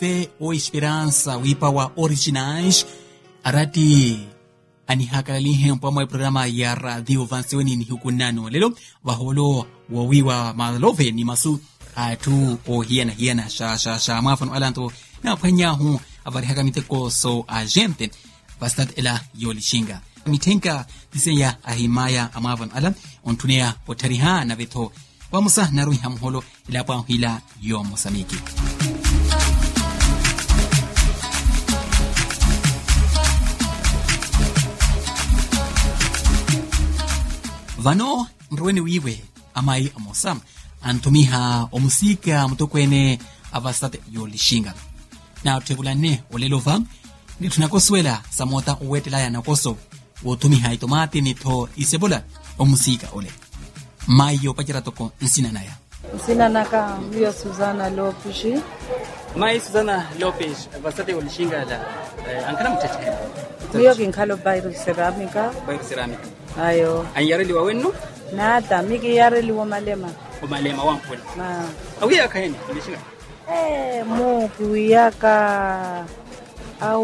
fé ou esperança wipa wa originais arati ani hakalali hempo mo programa ya radio vanseweni ni hukunano lelo waholo wawiwa malove ni masu atu o hiena sha mafano alanto na panyahu avari hakamiteko so agente bastat ela yolishinga mitenka diseya ahimaya amavan alam ontunea otariha na veto wamusa narui hamholo ila pa hila yo mosamiki vano mrweni wiwe amai amosam antumiha omusika mutokwene avastate yolishinga na tebulane olelova ni tunakoswela samota uwetela ya nakoso wotumiha itomate nito isebola omusika ole mayo pachira toko nsinanaya nsinanaka mio Susana Lopes mai Susana Lopes avastate yolishinga la ankana mtete mio kinkalo bayro ceramica ayo anyareli wawenu nada miki yareli wa malema wampula na awiya kaeni yolishinga mukuyaka a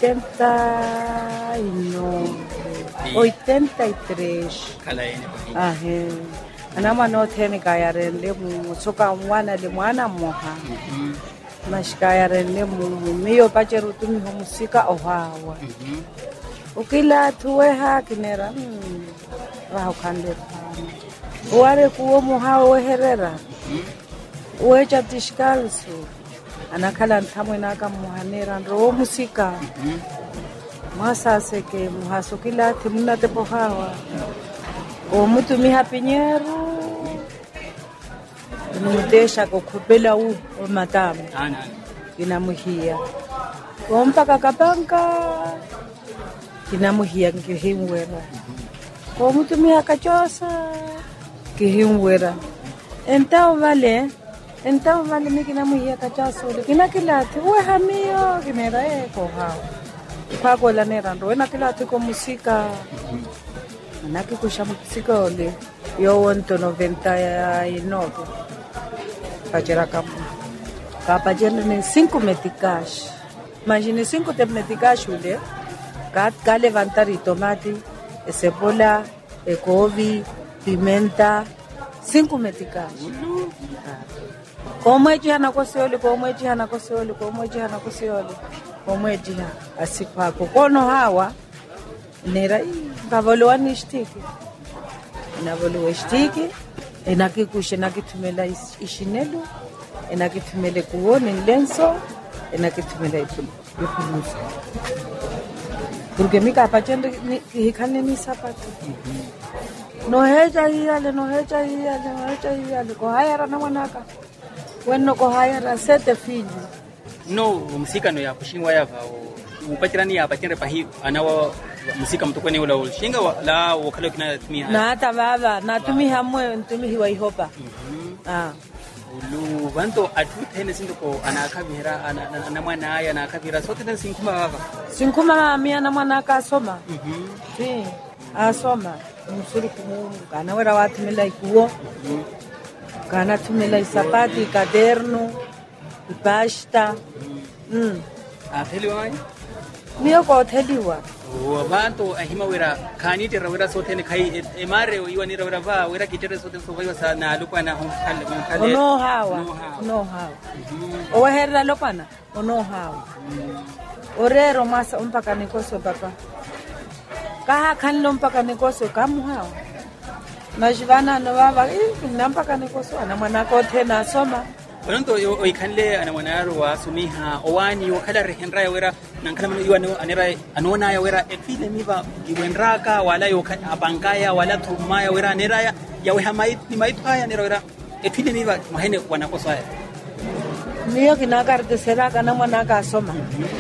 83 kala ene anama no tene kayarele musoka mwana le mwana moha mashikayarele miyo pacheru tumi musika ohawa ukila tuwe hakinera raho kande wale kuwo muha weherera wecha tishkalsu anakala ntamwe naka muhanera ndo musika mwasase ke muhasukila timuna tepohawa o mutu mihapinyeru nudesha kokupela u matamu kinamuhia kompaka kapanka kinamuhia ngihimwera ko mutu mihakachosa kihimwera Então vale mikina muhia kachaso kina kilati we hamio kinera koha kwako la nera ndo na kilati ko musika anaki kusha musika ole yo 99 pachera kapa jene ne 5 metikash imagine 5 metikash ule ka levantar tomate cebola couve pimenta 5 metikash komweji hana kosioli asipako kono hawa nera ngavolo nishtiki inavolo shtiki enakikushe nakitumela ishinelo enakitumele kuone lenso enakitumela ipulusa porque mika pachende hikane ni sapato no heja hiyale ko hayara na mwanaka wenno ko hayara sete fili no musika no ya kushingwa yava upachirani ya pachende pahi anawa musika mtokweni ula ushinga la wakalo kina tumia na hata baba na tumia mwe ntumi wa ihopa ulu vanto atutene sindoko anakavira ana mwana aya anakavira sote tena sinkuma mia na mwana akasoma asoma musuri kumungu kana wera watumela ikuo kana tumela isapati kaderno ipasta atheliwa mio ko theliwa vanto ahima wera kanite rawera sote ne kai emare iwani rawera va wera kitere sote so vaiwa sana lokwana honkale no hawa o herra lokwana no hawa orero masa mpaka nikoso papa kaha kanlo mpaka nikoso kamuhawa majivana no baba mpaka nikoso ana mwana ko tena soma Pronto oikanle ana mwanaro wa sumiha owani wakala rehenra wera nankala mino iwano anera anona ya wera efile miva iwenraka wala abankaya wala tumaya wera anera ya we hamait ni maitaya nera wera efile miva mahene wanakosa niyo kinakar de seraka na mwanaka soma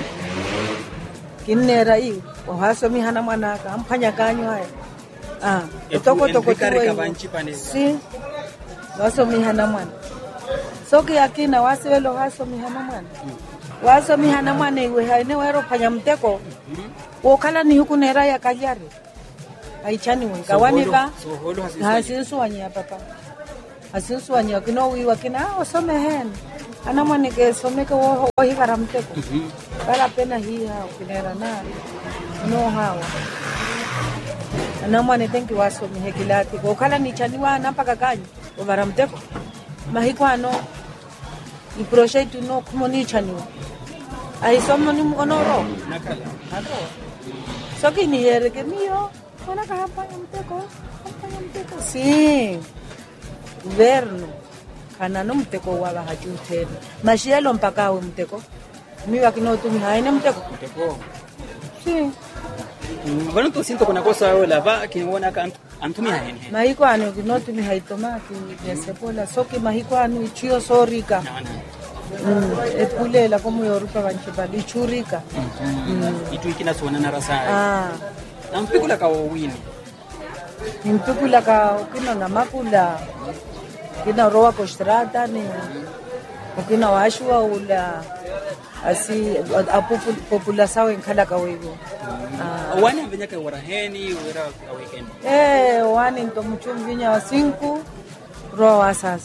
kinera i ohasomi hana mwanaka ampanya kanyo haya toko si wasomi hana mwana soki yakina wasewelo hasomi hana mwana wasomi hana mwana iwe haine wero panya mteko wokala ni huku nera ya kajari aichani wenga waniva hasinsu wanya papa hasinsu wanya kino wiwa kina osome hen ana mwana ke someke wo hikara mteko kala pena hii hao kinera na no hawa ana mwana tenki waso mihekilati ko kala ni chaniwa na paka kanyi ovara mteko mahikwano i project no kumoni chaniwa ai somo ni onoro nakala ako soki ni here ke mio wana ka hapa mteko si verno kana no mteko wala hajutena mashielo mpaka awe mteko miwa kinotumi haine mteko si Bueno, tú siento con una cosa la va que buena can antumi haine. mahiko anu kinotumi haitomaki yesepola soki mahiko anu ichio sorika epulela como yorupa banchipali ichurika Itu ikina suwana na rasa. Nampikula ka wini. Nimpikula ka ukina na makula kina roa kostrata ni ukina washua ula asi população em cada caoigo Wani venya ka waraheni wera weekend. Wani ndo mchumvinya wa 5 roa sasa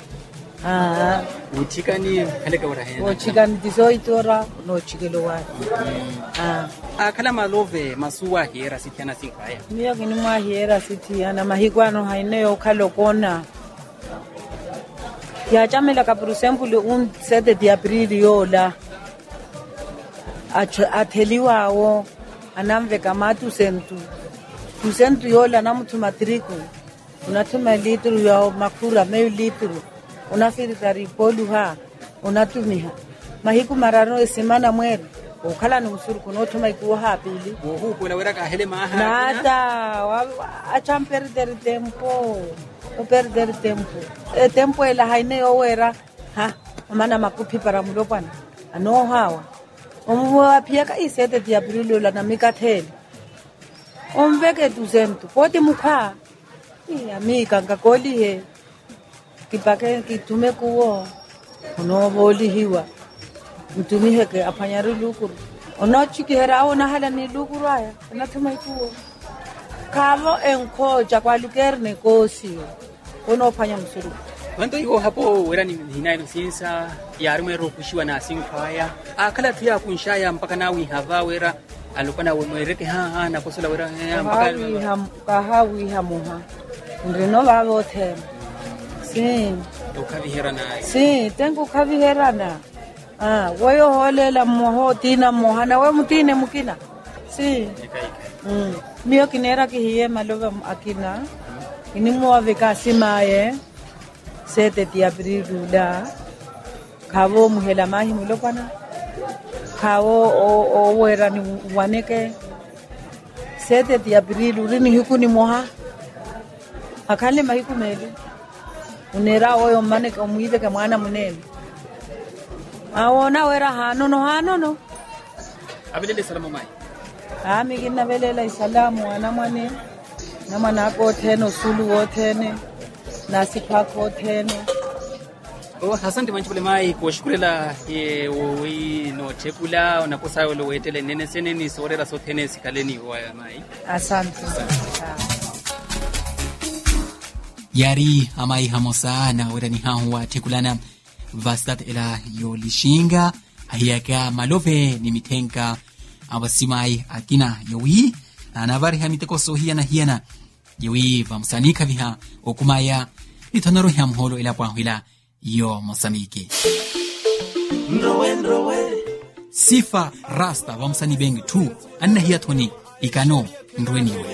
Uchika ni kale ka waraheni. Uchika ni 18 ora no chikelo wani Kala malove masuwa hera sitiana sinkaya. Mio kini mwa hera sitiana mahigwano haineo kalokona ya chamela ka por exemplo 7 de abril yola atheliwawo anamve kama 200 yola na mtu matriku unatuma litru ya makura meyo litru unafiri taripolu ha unatumiha mahiku marano esimana mweri ukhala ni usuru kunotuma ikuwa hapili Wohu kuna wera ka hele maha. nada acham perder tempo tempo ela haine owera ha mana makupi para mulopana ano hawa omwa pia ka 7 de abril la na mikathele omveke 200 poti mukha amiga ngakoli he kipake kitume kuwo no boli hiwa mtumihe ke apanyaru lukuru ono chikihera ona hala ni lukuru aya nathuma ikuwo kavo enko chakwalukerne kosi ono phanya msuru Wanto iko hapo wera ni hinaino sinsa yarume kushiwa na sinkaya akala tu ya kunshaya mpaka nawi hava wera alukana wereke na kosola wera mpaka kahawi hamuha ndino babo them si ukaviherana si tengo kaviherana wayo holela moho tina mohana we mutine mukina si mio kinera kihiye malova akina inimo aveka simaye 7 de abril la kavo muhela mahi mulopana kavo o wera ni waneke 7 de abril rini hikuni moha akale mahiku meli unera oyo maneke omuive ke mwana munene awona wera hanono abelele salamu mai migina belela isalamu ana mwane na mwana ko theno sulu wo thene nasi phako thene asante manchipule mai kushikulela we no chekula na kusayo lo wetele nene seneni sorera so thene sikaleni wa mai asante yari amai hamosa na wera ni hawa tekulana vastat ela yo lishinga ahiyaka malove ni mitenka abasimai akina yowi anavari hamiteko sohia na hiana yowi vamsanika viha okumaya itonoro hamholo ila pahila yo mosamiki ndrowe sifa rasta vamsani bengi tu anna hiya thoni ikano ndrweni